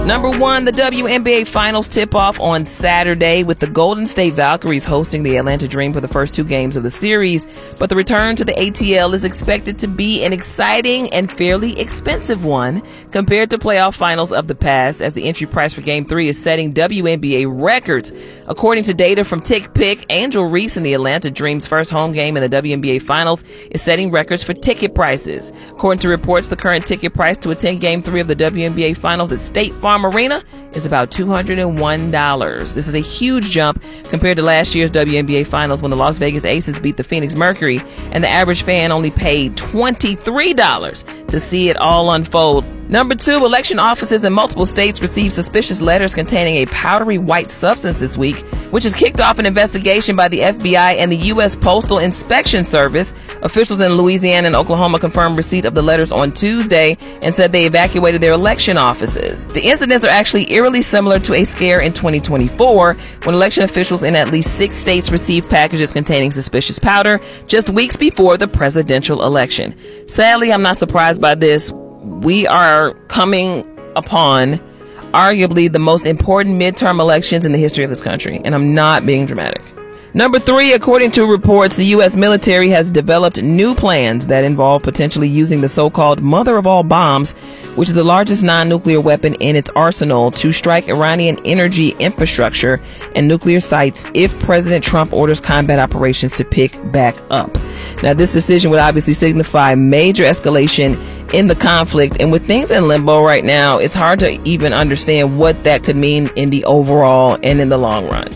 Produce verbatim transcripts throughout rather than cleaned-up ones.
Number one, the W N B A Finals tip-off on Saturday with the Golden State Valkyries hosting the Atlanta Dream for the first two games of the series. But the return to the A T L is expected to be an exciting and fairly expensive one compared to playoff finals of the past, as the entry price for Game three is setting W N B A records. According to data from TickPick, Angel Reese in the Atlanta Dream's first home game in the W N B A Finals is setting records for ticket prices. According to reports, the current ticket price to attend Game three of the W N B A Finals at State Farm Arena is about two hundred one dollars. This is a huge jump compared to last year's W N B A Finals when the Las Vegas Aces beat the Phoenix Mercury and the average fan only paid twenty-three dollars to see it all unfold. Number two, election offices in multiple states received suspicious letters containing a powdery white substance this week, which has kicked off an investigation by the F B I and the U S Postal Inspection Service. Officials in Louisiana and Oklahoma confirmed receipt of the letters on Tuesday and said they evacuated their election offices. The incidents are actually eerily similar to a scare in twenty twenty-four when election officials in at least six states received packages containing suspicious powder just weeks before the presidential election. Sadly, I'm not surprised by this. We are coming upon arguably the most important midterm elections in the history of this country, and I'm not being dramatic. Number three, according to reports, the U S military has developed new plans that involve potentially using the so-called mother of all bombs, which is the largest non-nuclear weapon in its arsenal, to strike Iranian energy infrastructure and nuclear sites if President Trump orders combat operations to pick back up. Now, this decision would obviously signify major escalation in the conflict, and with things in limbo right now, it's hard to even understand what that could mean in the overall and in the long run,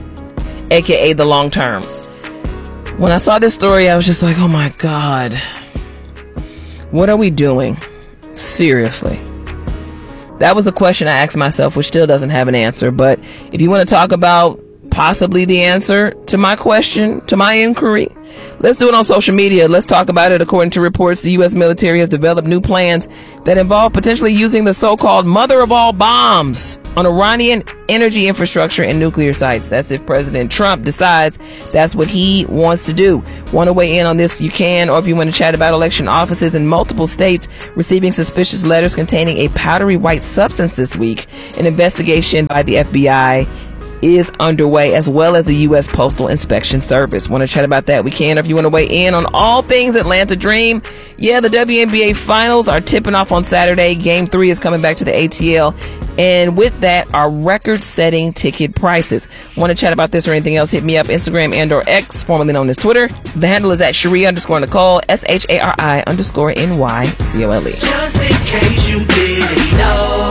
aka the long term. When I saw this story, I was just like, oh my God, what are we doing? Seriously. That was a question I asked myself, which still doesn't have an answer. But if you want to talk about possibly the answer to my question, to my inquiry, let's do it on social media. Let's talk about it. According to reports, the U S military has developed new plans that involve potentially using the so-called mother of all bombs on Iranian energy infrastructure and nuclear sites. That's if President Trump decides that's what he wants to do. Want to weigh in on this? You can, or if you want to chat about election offices in multiple states receiving suspicious letters containing a powdery white substance this week, an investigation by the F B I is underway, as well as the U S Postal Inspection Service. Want to chat about that? We can. Or if you want to weigh in on all things Atlanta Dream, yeah, the W N B A Finals are tipping off on Saturday. Game three is coming back to the A T L. And with that, our record-setting ticket prices. Want to chat about this or anything else? Hit me up, Instagram and or X, formerly known as Twitter. The handle is at Cherie underscore Nicole, S H A R I underscore N Y C O L E. Just in case you didn't know,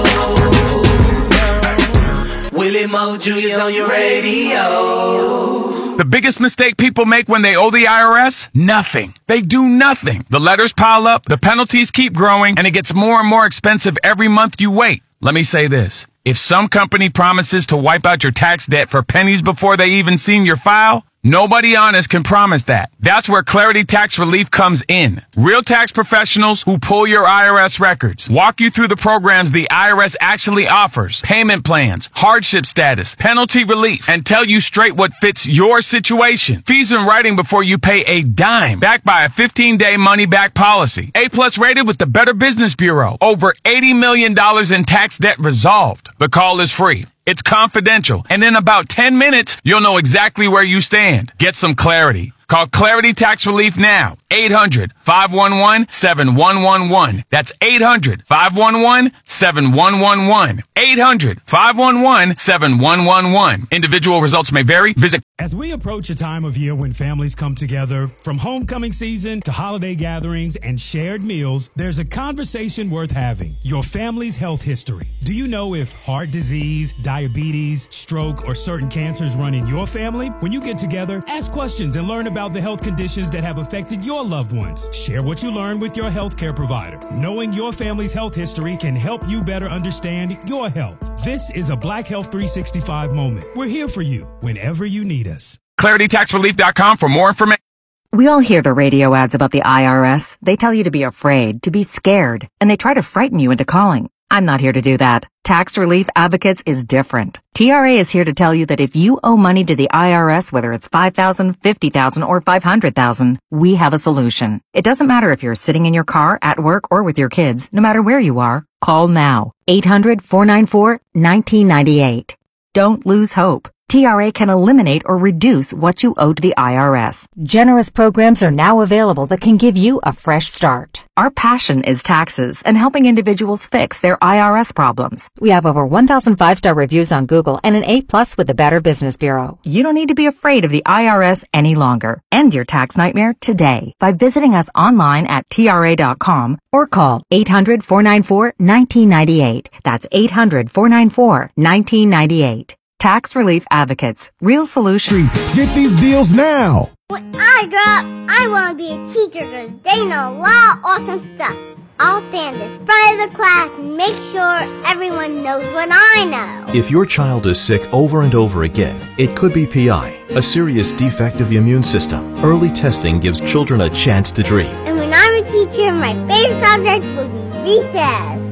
Willie Mo Junior's on your radio. The biggest mistake people make when they owe the I R S? Nothing. They do nothing. The letters pile up, the penalties keep growing, and it gets more and more expensive every month you wait. Let me say this. If some company promises to wipe out your tax debt for pennies before they even seen your file, nobody honest can promise that. That's where Clarity Tax Relief comes in. Real tax professionals who pull your I R S records, walk you through the programs the I R S actually offers, payment plans, hardship status, penalty relief, and tell you straight what fits your situation. Fees in writing before you pay a dime, backed by a fifteen-day money-back policy. A-plus rated with the Better Business Bureau. Over eighty million dollars in tax debt resolved. The call is free. It's confidential, and in about ten minutes, you'll know exactly where you stand. Get some clarity. Call Clarity Tax Relief now. eight hundred, five one one, seven one one one. That's eight hundred, five one one, seven one one one. eight hundred, five one one, seven one one one. Individual results may vary. Visit. As we approach a time of year when families come together, from homecoming season to holiday gatherings and shared meals, there's a conversation worth having. Your family's health history. Do you know if heart disease, diabetes, stroke, or certain cancers run in your family? When you get together, ask questions and learn about the health conditions that have affected your loved ones. Share what you learned with your healthcare provider. Knowing your family's health history can help you better understand your health. This is a Black Health three sixty-five moment. We're here for you whenever you need us. Clarity Tax Relief dot com for more information. We all hear the radio ads about the I R S. They tell you to be afraid, to be scared, and they try to frighten you into calling. I'm not here to do that. Tax Relief Advocates is different. T R A is here to tell you that if you owe money to the I R S, whether it's five thousand dollars, fifty thousand dollars, or five hundred thousand dollars, we have a solution. It doesn't matter if you're sitting in your car, at work, or with your kids. No matter where you are, call now. eight hundred, four nine four, one nine nine eight. Don't lose hope. T R A can eliminate or reduce what you owe to the I R S. Generous programs are now available that can give you a fresh start. Our passion is taxes and helping individuals fix their I R S problems. We have over one thousand five-star reviews on Google and an A plus with the Better Business Bureau. You don't need to be afraid of the I R S any longer. End your tax nightmare today by visiting us online at T R A dot com or call eight hundred, four nine four, one nine nine eight. That's eight hundred, four nine four, one nine nine eight. Tax Relief Advocates. Real solution. Get these deals now. When I grow up, I want to be a teacher because they know a lot of awesome stuff. I'll stand in front of the class and make sure everyone knows what I know. If your child is sick over and over again, it could be P I, a serious defect of the immune system. Early testing gives children a chance to dream. And when I'm a teacher, my favorite subject will be recess.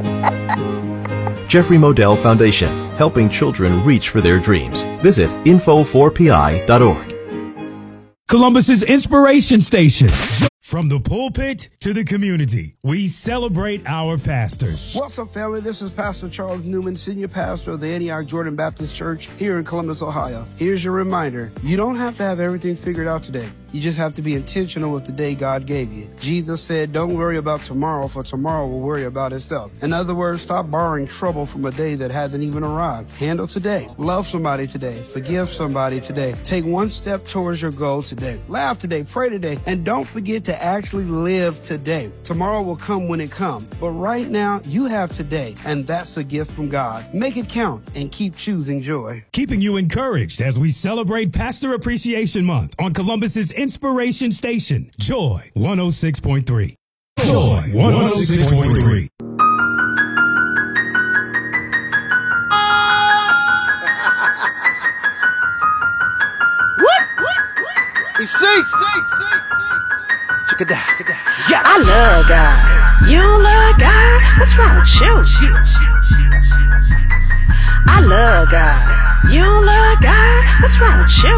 Jeffrey Modell Foundation, helping children reach for their dreams. Visit info four p i dot org. Columbus's Inspiration Station. From the pulpit to the community, we celebrate our pastors. What's up, family? This is Pastor Charles Newman, Senior Pastor of the Antioch Jordan Baptist Church here in Columbus, Ohio. Here's your reminder. You don't have to have everything figured out today. You just have to be intentional with the day God gave you. Jesus said, don't worry about tomorrow, for tomorrow will worry about itself. In other words, stop borrowing trouble from a day that hasn't even arrived. Handle today. Love somebody today. Forgive somebody today. Take one step towards your goal today. Laugh today. Pray today. And don't forget to actually live today. Tomorrow will come when it comes. But right now, you have today, and that's a gift from God. Make it count and keep choosing joy. Keeping you encouraged as we celebrate Pastor Appreciation Month on Columbus's Inspiration Station, Joy one oh six point three. Joy one oh six point three. He seeks. I love God. You don't love God? What's wrong with you? I love God. You don't love God? What's wrong with you?